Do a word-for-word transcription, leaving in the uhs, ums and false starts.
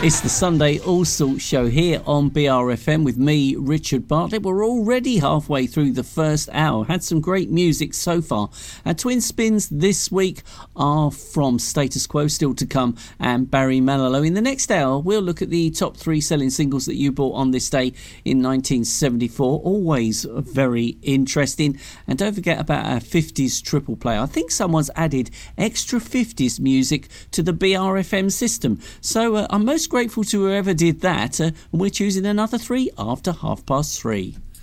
It's the Sunday All Sorts show here on B R F M with me, Richard Bartlett. We're already halfway through the first hour. Had some great music so far. Our twin spins this week are from Status Quo, still to come, and Barry Manilow. In the next hour, we'll look at the top three selling singles that you bought on this day in nineteen seventy-four. Always very interesting. And don't forget about our fifties triple play. I think someone's added extra fifties music to the B R F M system. So uh, I'm most grateful to whoever did that, uh, and we're choosing another three after half past three.